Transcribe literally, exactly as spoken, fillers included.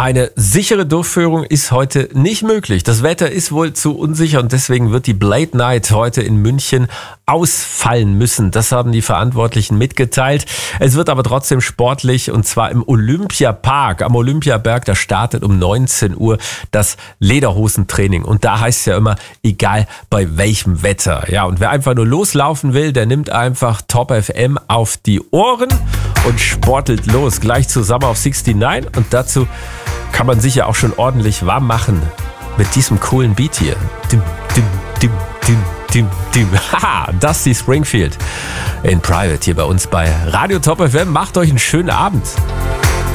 Eine sichere Durchführung ist heute nicht möglich. Das Wetter ist wohl zu unsicher und deswegen wird die Blade Night heute in München ausfallen müssen. Das haben die Verantwortlichen mitgeteilt. Es wird aber trotzdem sportlich und zwar im Olympiapark am Olympiaberg. Da startet um neunzehn Uhr das Lederhosentraining und da heißt es ja immer, egal bei welchem Wetter. Ja, und wer einfach nur loslaufen will, der nimmt einfach Top F M auf die Ohren und sportelt los. Gleich zu Summer of sixty-nine und dazu kann man sich ja auch schon ordentlich warm machen mit diesem coolen Beat hier. Dim, dim, dim, dim, dim, dim. Haha, Dusty Springfield in Private hier bei uns bei Radio Top F M. Macht euch einen schönen Abend.